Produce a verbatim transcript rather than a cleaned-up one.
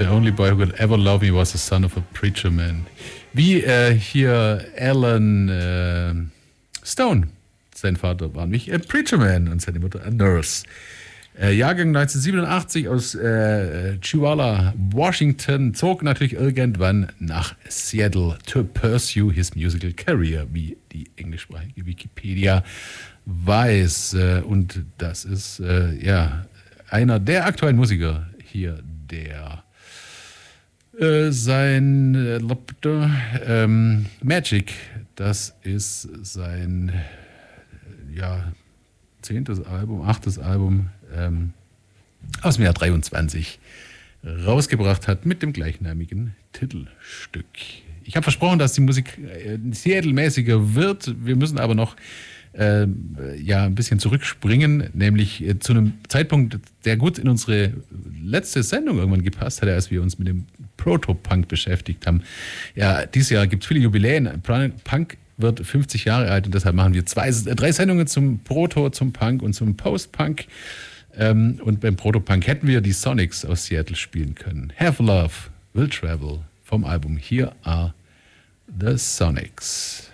The only boy who could ever love me was the son of a preacher man. Wie äh, hier Alan äh, Stone. Sein Vater war nämlich ein Preacher Man und seine Mutter ein Nurse. Äh, Jahrgang neunzehnhundertsiebenundachtzig aus äh, Chewalla, Washington, zog natürlich irgendwann nach Seattle to pursue his musical career, wie die englischsprachige Wikipedia weiß. Äh, und das ist äh, ja einer der aktuellen Musiker hier, der äh, sein äh, ähm, Magic, das ist sein ja, zehntes Album, achtes Album ähm, aus dem Jahr dreiundzwanzig rausgebracht hat mit dem gleichnamigen Titelstück. Ich habe versprochen, dass die Musik äh, Seattle-mäßiger wird. Wir müssen aber noch äh, ja, ein bisschen zurückspringen, nämlich äh, zu einem Zeitpunkt, der gut in unsere letzte Sendung irgendwann gepasst hatte, als wir uns mit dem Proto-Punk beschäftigt haben. Ja, dieses Jahr gibt es viele Jubiläen. Punk wird fünfzig Jahre alt und deshalb machen wir zwei, äh, drei Sendungen zum Proto, zum Punk und zum Post-Punk. Ähm, und beim Proto-Punk hätten wir die Sonics aus Seattle spielen können. Have Love Will Travel vom Album Here Are the Sonics.